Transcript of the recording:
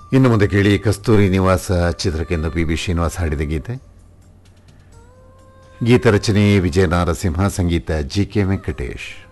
ಇನ್ನು ಮುಂದೆ ಕೇಳಿ ಕಸ್ತೂರಿ ನಿವಾಸ ಚಿತ್ರಕ್ಕೆಂದು ಪಿ ಶ್ರೀನಿವಾಸ್ ಹಾಡಿದ ಗೀತೆ. ಗೀತ ರಚನೆ ವಿಜಯ ನಾರಸಿಂಹ, ಸಂಗೀತ ಜಿ ಕೆ ವೆಂಕಟೇಶ್.